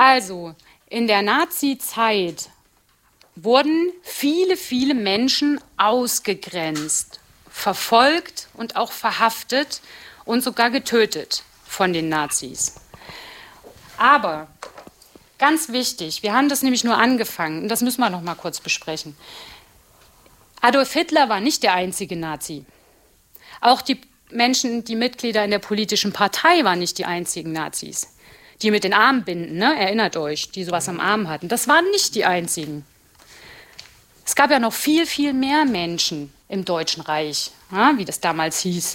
Also, in der Nazi-Zeit wurden viele, viele Menschen ausgegrenzt, verfolgt und auch verhaftet und sogar getötet von den Nazis. Aber ganz wichtig, wir haben das nämlich nur angefangen, und das müssen wir noch mal kurz besprechen. Adolf Hitler war nicht der einzige Nazi. Auch die Menschen, die Mitglieder in der politischen Partei waren nicht die einzigen Nazis. Die mit den Armbinden, ne? Erinnert euch, die sowas am Arm hatten. Das waren nicht die einzigen. Es gab ja noch viel, viel mehr Menschen im Deutschen Reich, ja, wie das damals hieß.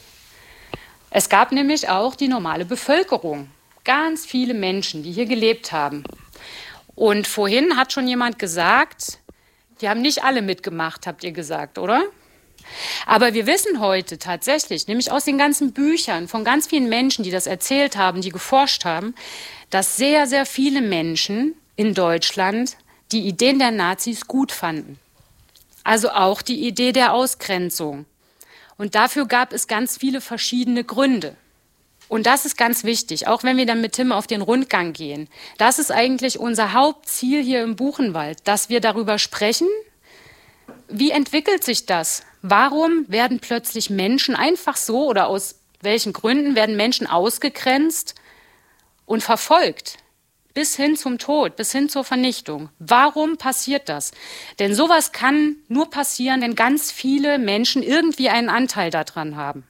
Es gab nämlich auch die normale Bevölkerung. Ganz viele Menschen, die hier gelebt haben. Und vorhin hat schon jemand gesagt, die haben nicht alle mitgemacht, habt ihr gesagt, oder? Aber wir wissen heute tatsächlich, nämlich aus den ganzen Büchern von ganz vielen Menschen, die das erzählt haben, die geforscht haben, dass sehr, sehr viele Menschen in Deutschland die Ideen der Nazis gut fanden. Also auch die Idee der Ausgrenzung. Und dafür gab es ganz viele verschiedene Gründe. Und das ist ganz wichtig, auch wenn wir dann mit Tim auf den Rundgang gehen. Das ist eigentlich unser Hauptziel hier im Buchenwald, dass wir darüber sprechen, wie entwickelt sich das? Warum werden plötzlich Menschen einfach so oder aus welchen Gründen werden Menschen ausgegrenzt und verfolgt? Bis hin zum Tod, bis hin zur Vernichtung. Warum passiert das? Denn sowas kann nur passieren, wenn ganz viele Menschen irgendwie einen Anteil daran haben.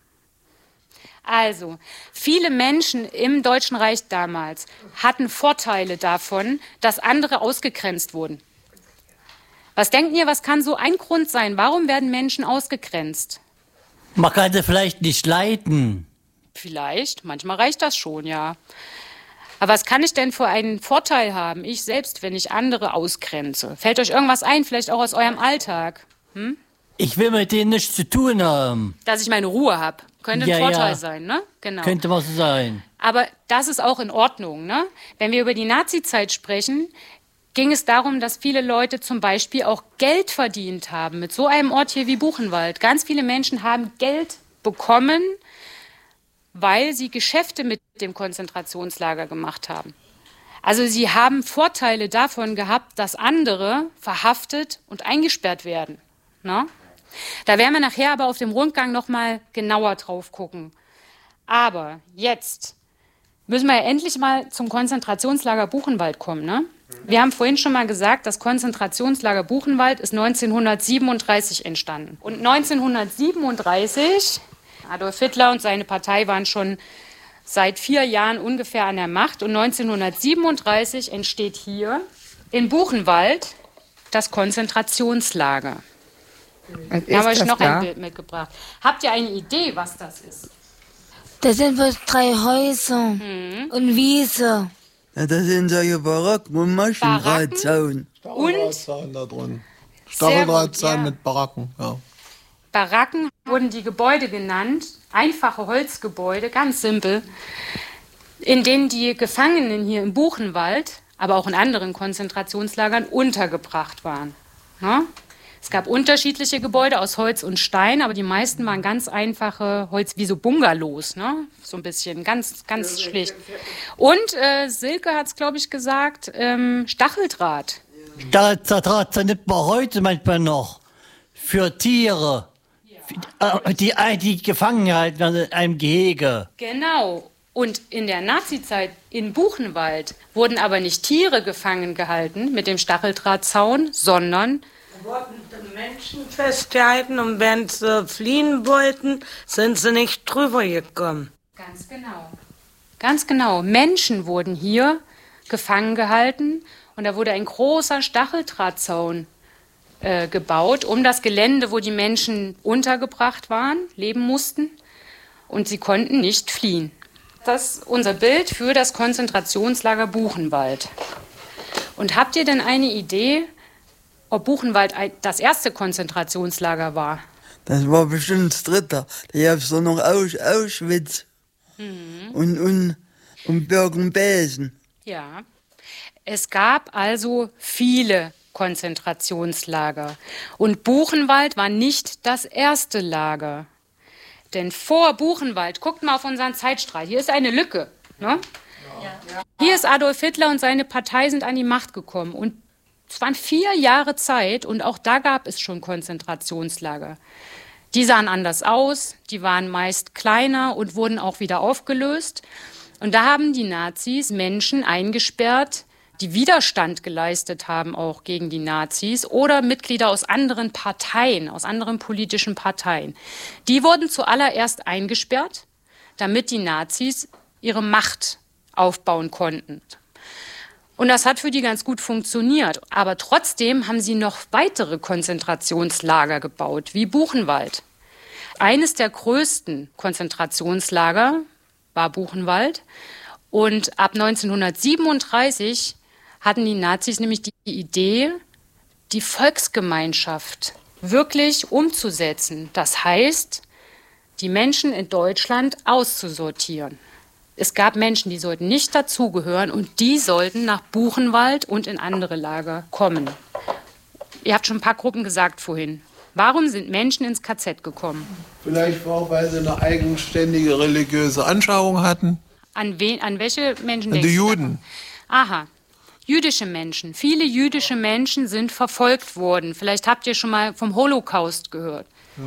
Also, viele Menschen im Deutschen Reich damals hatten Vorteile davon, dass andere ausgegrenzt wurden. Was denkt ihr, was kann so ein Grund sein? Warum werden Menschen ausgegrenzt? Man kann sie vielleicht nicht leiden. Vielleicht, manchmal reicht das schon, ja. Aber was kann ich denn für einen Vorteil haben, ich selbst, wenn ich andere ausgrenze? Fällt euch irgendwas ein, vielleicht auch aus eurem Alltag? Ich will mit denen nichts zu tun haben. Dass ich meine Ruhe habe. Könnte ein Vorteil sein, ne? Genau. Könnte was sein. Aber das ist auch in Ordnung, ne? Wenn wir über die Nazi-Zeit sprechen, ging es darum, dass viele Leute zum Beispiel auch Geld verdient haben mit so einem Ort hier wie Buchenwald. Ganz viele Menschen haben Geld bekommen, weil sie Geschäfte mit dem Konzentrationslager gemacht haben. Also sie haben Vorteile davon gehabt, dass andere verhaftet und eingesperrt werden. Ne? Da werden wir nachher aber auf dem Rundgang noch mal genauer drauf gucken. Aber jetzt müssen wir ja endlich mal zum Konzentrationslager Buchenwald kommen, ne? Wir haben vorhin schon mal gesagt, das Konzentrationslager Buchenwald ist 1937 entstanden. Und 1937, Adolf Hitler und seine Partei waren schon seit 4 Jahren ungefähr an der Macht. Und 1937 entsteht hier in Buchenwald das Konzentrationslager. Da habe ich noch ein Bild mitgebracht. Habt ihr eine Idee, was das ist? Das sind wohl 3 Häuser und Wiese. Ja, das sind solche Baracken und Maschendrahtzaun. Stacheldrahtzaun da drin. Stacheldrahtzaun mit Baracken, ja. Baracken wurden die Gebäude genannt, einfache Holzgebäude, ganz simpel, in denen die Gefangenen hier im Buchenwald, aber auch in anderen Konzentrationslagern untergebracht waren. Ne? Es gab unterschiedliche Gebäude aus Holz und Stein, aber die meisten waren ganz einfache Holz, wie so Bungalows, ne? So ein bisschen, ganz, ganz schlicht. Und Silke hat es, glaube ich, gesagt, Stacheldraht. Stacheldraht nimmt man heute manchmal noch für Tiere, die gefangen halten in einem Gehege. Genau. Und in der Nazizeit in Buchenwald wurden aber nicht Tiere gefangen gehalten mit dem Stacheldrahtzaun, sondern wurden die Menschen festgehalten und wenn sie fliehen wollten, sind sie nicht drüber gekommen. Ganz genau. Ganz genau. Menschen wurden hier gefangen gehalten und da wurde ein großer Stacheldrahtzaun gebaut um das Gelände, wo die Menschen untergebracht waren, leben mussten und sie konnten nicht fliehen. Das ist unser Bild für das Konzentrationslager Buchenwald. Und habt ihr denn eine Idee, ob Buchenwald das erste Konzentrationslager war? Das war bestimmt das dritte. Da gab es doch noch Auschwitz und Bergen-Belsen. Ja, es gab also viele Konzentrationslager. Und Buchenwald war nicht das erste Lager. Denn vor Buchenwald, guckt mal auf unseren Zeitstrahl, hier ist eine Lücke. Ne? Ja. Hier ist Adolf Hitler und seine Partei sind an die Macht gekommen. Und es waren 4 Jahre Zeit und auch da gab es schon Konzentrationslager. Die sahen anders aus, die waren meist kleiner und wurden auch wieder aufgelöst. Und da haben die Nazis Menschen eingesperrt, die Widerstand geleistet haben auch gegen die Nazis oder Mitglieder aus anderen Parteien, aus anderen politischen Parteien. Die wurden zuallererst eingesperrt, damit die Nazis ihre Macht aufbauen konnten. Und das hat für die ganz gut funktioniert. Aber trotzdem haben sie noch weitere Konzentrationslager gebaut, wie Buchenwald. Eines der größten Konzentrationslager war Buchenwald. Und ab 1937 hatten die Nazis nämlich die Idee, die Volksgemeinschaft wirklich umzusetzen. Das heißt, die Menschen in Deutschland auszusortieren. Es gab Menschen, die sollten nicht dazugehören und die sollten nach Buchenwald und in andere Lager kommen. Ihr habt schon ein paar Gruppen gesagt vorhin. Warum sind Menschen ins KZ gekommen? Vielleicht auch, weil sie eine eigenständige religiöse Anschauung hatten. An welche Menschen An denkst die du? Juden. Aha, jüdische Menschen. Viele jüdische Menschen sind verfolgt worden. Vielleicht habt ihr schon mal vom Holocaust gehört.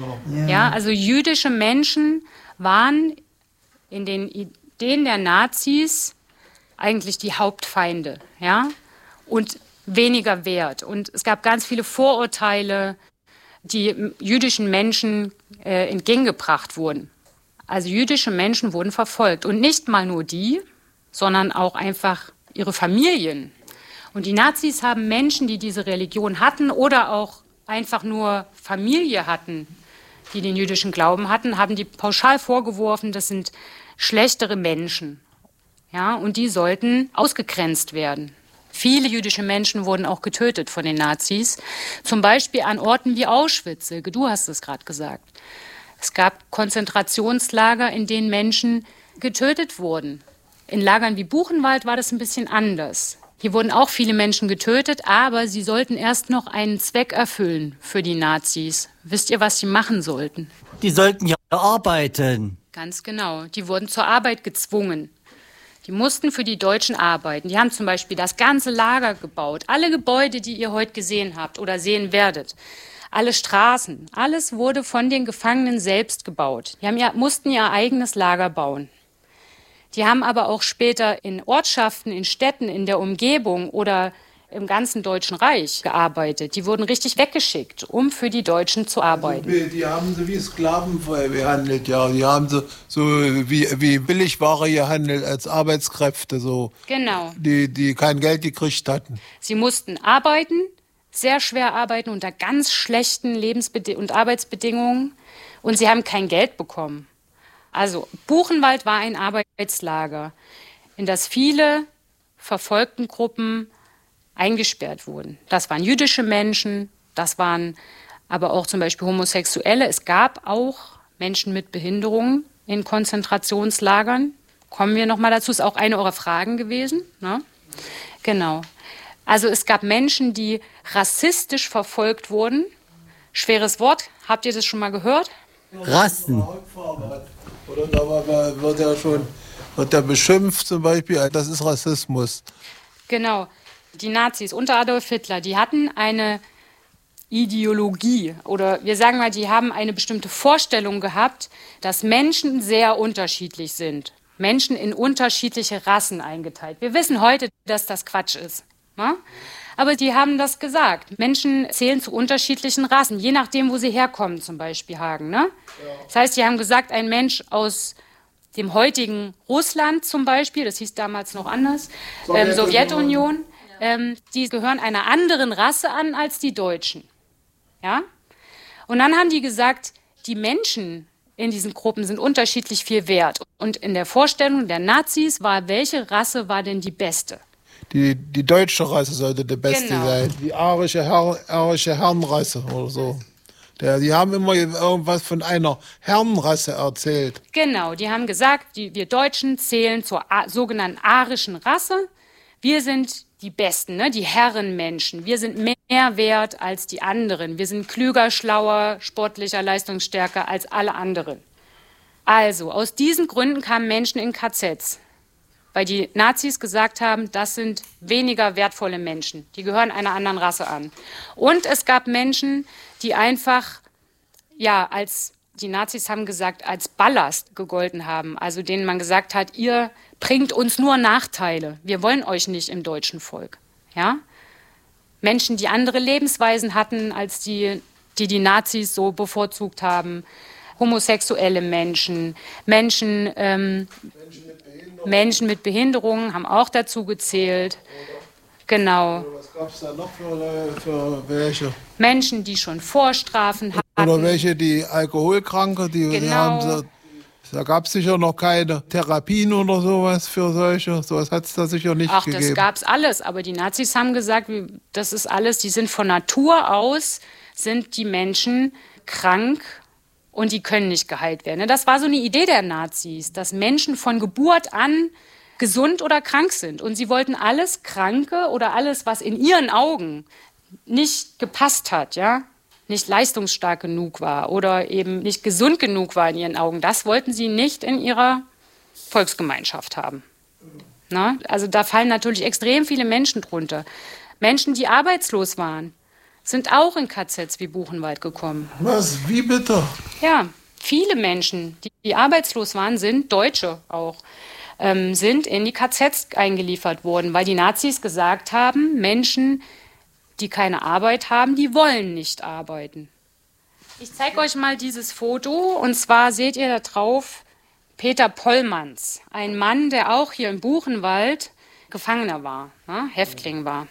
Ja, also jüdische Menschen waren in den Ideen der Nazis eigentlich die Hauptfeinde, ja, und weniger wert. Und es gab ganz viele Vorurteile, die jüdischen Menschen entgegengebracht wurden. Also jüdische Menschen wurden verfolgt. Und nicht mal nur die, sondern auch einfach ihre Familien. Und die Nazis haben Menschen, die diese Religion hatten oder auch einfach nur Familie hatten, die den jüdischen Glauben hatten, haben die pauschal vorgeworfen, das sind schlechtere Menschen. Ja, und die sollten ausgegrenzt werden. Viele jüdische Menschen wurden auch getötet von den Nazis, zum Beispiel an Orten wie Auschwitz. Du hast es gerade gesagt. Es gab Konzentrationslager, in denen Menschen getötet wurden. In Lagern wie Buchenwald war das ein bisschen anders. Hier wurden auch viele Menschen getötet, aber sie sollten erst noch einen Zweck erfüllen für die Nazis. Wisst ihr, was sie machen sollten? Die sollten ja arbeiten. Ganz genau. Die wurden zur Arbeit gezwungen. Die mussten für die Deutschen arbeiten. Die haben zum Beispiel das ganze Lager gebaut. Alle Gebäude, die ihr heute gesehen habt oder sehen werdet. Alle Straßen. Alles wurde von den Gefangenen selbst gebaut. Die mussten ihr eigenes Lager bauen. Die haben aber auch später in Ortschaften, in Städten, in der Umgebung oder im ganzen Deutschen Reich gearbeitet. Die wurden richtig weggeschickt, um für die Deutschen zu arbeiten. Also, die haben sie wie Sklaven behandelt, ja. Die haben sie so wie Billigware gehandelt als Arbeitskräfte, so. Genau. Die kein Geld gekriegt hatten. Sie mussten arbeiten, sehr schwer arbeiten, unter ganz schlechten und Arbeitsbedingungen. Und sie haben kein Geld bekommen. Also Buchenwald war ein Arbeitslager, in das viele verfolgten Gruppen eingesperrt wurden. Das waren jüdische Menschen, das waren aber auch zum Beispiel Homosexuelle. Es gab auch Menschen mit Behinderungen in Konzentrationslagern. Kommen wir noch mal dazu, ist auch eine eurer Fragen gewesen. Ne? Genau. Also es gab Menschen, die rassistisch verfolgt wurden. Schweres Wort, habt ihr das schon mal gehört? Rassen. Oder da wird ja beschimpft zum Beispiel, das ist Rassismus. Genau. Die Nazis unter Adolf Hitler, die hatten eine Ideologie oder wir sagen mal, die haben eine bestimmte Vorstellung gehabt, dass Menschen sehr unterschiedlich sind. Menschen in unterschiedliche Rassen eingeteilt. Wir wissen heute, dass das Quatsch ist. Ne? Aber die haben das gesagt. Menschen zählen zu unterschiedlichen Rassen, je nachdem, wo sie herkommen, zum Beispiel Hagen. Ne? Ja. Das heißt, die haben gesagt, ein Mensch aus dem heutigen Russland zum Beispiel, das hieß damals noch anders, Sowjetunion, die gehören einer anderen Rasse an als die Deutschen. Ja? Und dann haben die gesagt, die Menschen in diesen Gruppen sind unterschiedlich viel wert. Und in der Vorstellung der Nazis war, welche Rasse war denn die beste? Die deutsche Rasse sollte die beste sein. Die arische Herrenrasse oder so. Die haben immer irgendwas von einer Herrenrasse erzählt. Genau, die haben gesagt, wir Deutschen zählen zur sogenannten arischen Rasse. Wir sind die Besten, ne? Die Herrenmenschen. Wir sind mehr wert als die anderen. Wir sind klüger, schlauer, sportlicher, leistungsstärker als alle anderen. Also, aus diesen Gründen kamen Menschen in KZs. weil die Nazis gesagt haben, das sind weniger wertvolle Menschen, die gehören einer anderen Rasse an. Und es gab Menschen, die einfach, die Nazis haben gesagt, als Ballast gegolten haben, also denen man gesagt hat, ihr bringt uns nur Nachteile, wir wollen euch nicht im deutschen Volk. Ja? Menschen, die andere Lebensweisen hatten, als die Nazis so bevorzugt haben, homosexuelle Menschen, Menschen mit Behinderungen haben auch dazu gezählt. Genau. Was gab es da noch für welche? Menschen, die schon Vorstrafen hatten. Oder welche, die Alkoholkranke, Genau. Da gab es sicher noch keine Therapien oder sowas für solche. Sowas hat es da sicher nicht gegeben. Das gab es alles. Aber die Nazis haben gesagt, das ist alles, die sind von Natur aus, sind die Menschen krank und die können nicht geheilt werden. Das war so eine Idee der Nazis, dass Menschen von Geburt an gesund oder krank sind. Und sie wollten alles Kranke oder alles, was in ihren Augen nicht gepasst hat, ja, nicht leistungsstark genug war oder eben nicht gesund genug war in ihren Augen, das wollten sie nicht in ihrer Volksgemeinschaft haben. Na? Also da fallen natürlich extrem viele Menschen drunter. Menschen, die arbeitslos waren, sind auch in KZs wie Buchenwald gekommen. Was? Wie bitte? Ja, viele Menschen, die arbeitslos waren, sind Deutsche auch, sind in die KZs eingeliefert worden, weil die Nazis gesagt haben, Menschen, die keine Arbeit haben, die wollen nicht arbeiten. Ich zeige euch mal dieses Foto, und zwar seht ihr da drauf Peter Pollmanns, ein Mann, der auch hier in Buchenwald Gefangener war, ne, Häftling war.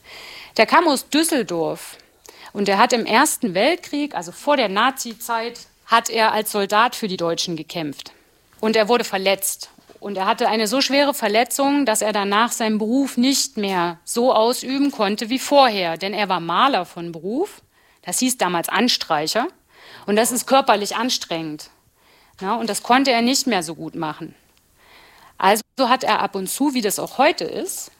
Der kam aus Düsseldorf und der hat im Ersten Weltkrieg, also vor der Nazizeit, hat er als Soldat für die Deutschen gekämpft. Und er wurde verletzt. Und er hatte eine so schwere Verletzung, dass er danach seinen Beruf nicht mehr so ausüben konnte wie vorher. Denn er war Maler von Beruf. Das hieß damals Anstreicher. Und das ist körperlich anstrengend. Ja, und das konnte er nicht mehr so gut machen. Also hat er ab und zu, wie das auch heute ist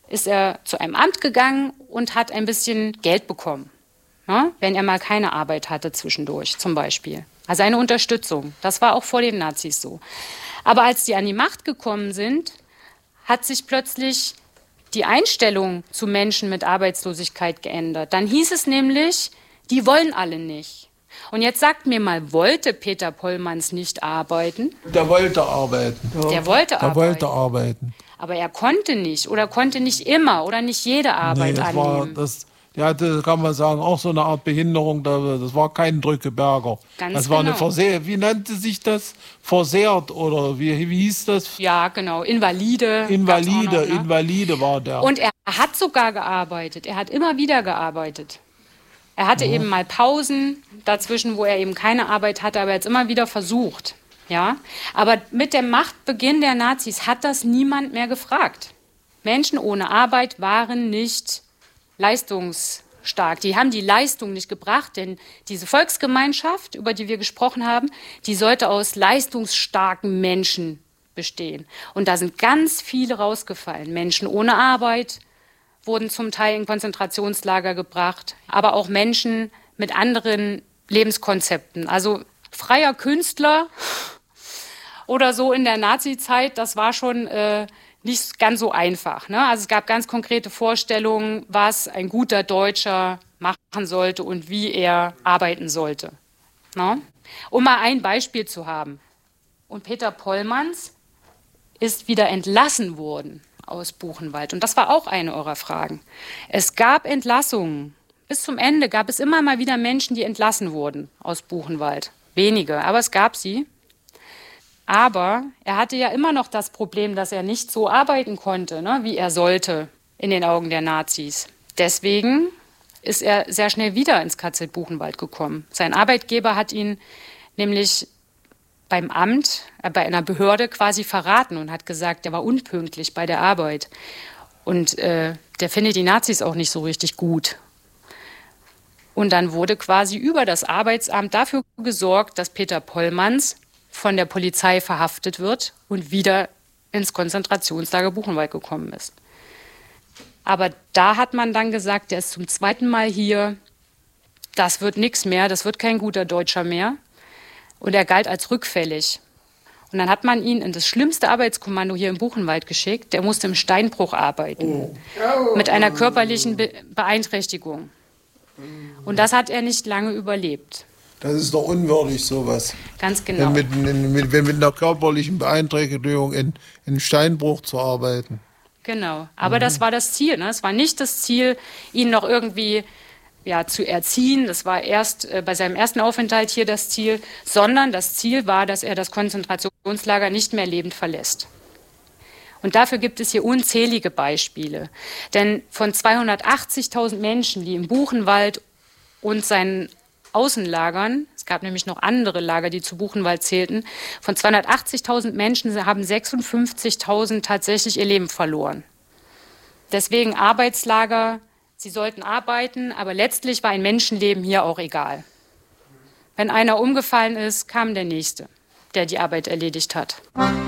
er zu einem Amt gegangen und hat ein bisschen Geld bekommen. Ja, wenn er mal keine Arbeit hatte zwischendurch zum Beispiel. Also eine Unterstützung. Das war auch vor den Nazis so. Aber als die an die Macht gekommen sind, hat sich plötzlich die Einstellung zu Menschen mit Arbeitslosigkeit geändert. Dann hieß es nämlich, die wollen alle nicht. Und jetzt sagt mir mal, wollte Peter Pollmanns nicht arbeiten? Der wollte arbeiten. Ja. Der wollte arbeiten. Der wollte arbeiten. Aber er konnte nicht oder konnte nicht immer oder nicht jede Arbeit annehmen. Der hatte, kann man sagen, auch so eine Art Behinderung. Das war kein Drückeberger. Das war eine wie nannte sich das? Versehrt oder wie hieß das? Ja, genau. Invalide war der. Und er hat sogar gearbeitet. Er hat immer wieder gearbeitet. Er hatte eben mal Pausen dazwischen, wo er eben keine Arbeit hatte, aber er hat es immer wieder versucht. Ja? Aber mit dem Machtbeginn der Nazis hat das niemand mehr gefragt. Menschen ohne Arbeit waren nicht leistungsstark. Die haben die Leistung nicht gebracht, denn diese Volksgemeinschaft, über die wir gesprochen haben, die sollte aus leistungsstarken Menschen bestehen. Und da sind ganz viele rausgefallen. Menschen ohne Arbeit wurden zum Teil in Konzentrationslager gebracht, aber auch Menschen mit anderen Lebenskonzepten. Also freier Künstler oder so in der Nazizeit, das war schon nicht ganz so einfach. Ne? Also es gab ganz konkrete Vorstellungen, was ein guter Deutscher machen sollte und wie er arbeiten sollte. Ne? Um mal ein Beispiel zu haben. Und Peter Pollmanns ist wieder entlassen worden aus Buchenwald. Und das war auch eine eurer Fragen. Es gab Entlassungen. Bis zum Ende gab es immer mal wieder Menschen, die entlassen wurden aus Buchenwald. Wenige, aber es gab sie. Aber er hatte ja immer noch das Problem, dass er nicht so arbeiten konnte, ne, wie er sollte in den Augen der Nazis. Deswegen ist er sehr schnell wieder ins KZ Buchenwald gekommen. Sein Arbeitgeber hat ihn nämlich beim Amt, bei einer Behörde quasi verraten und hat gesagt, er war unpünktlich bei der Arbeit. Und der findet die Nazis auch nicht so richtig gut. Und dann wurde quasi über das Arbeitsamt dafür gesorgt, dass Peter Pollmanns von der Polizei verhaftet wird und wieder ins Konzentrationslager Buchenwald gekommen ist. Aber da hat man dann gesagt, der ist zum zweiten Mal hier, das wird nichts mehr, das wird kein guter Deutscher mehr. Und er galt als rückfällig. Und dann hat man ihn in das schlimmste Arbeitskommando hier im Buchenwald geschickt. Der musste im Steinbruch arbeiten. Mit einer körperlichen Beeinträchtigung. Und das hat er nicht lange überlebt. Das ist doch unwürdig, sowas. Ganz genau. Wenn mit einer körperlichen Beeinträchtigung in Steinbruch zu arbeiten. Genau. Aber das war das Ziel. Ne? Es war nicht das Ziel, ihn noch irgendwie zu erziehen. Das war erst bei seinem ersten Aufenthalt hier das Ziel, sondern das Ziel war, dass er das Konzentrationslager nicht mehr lebend verlässt. Und dafür gibt es hier unzählige Beispiele. Denn von 280.000 Menschen, die im Buchenwald und seinen Außenlagern, es gab nämlich noch andere Lager, die zu Buchenwald zählten, von 280.000 Menschen haben 56.000 tatsächlich ihr Leben verloren. Deswegen Arbeitslager. Sie sollten arbeiten, aber letztlich war ein Menschenleben hier auch egal. Wenn einer umgefallen ist, kam der Nächste, der die Arbeit erledigt hat.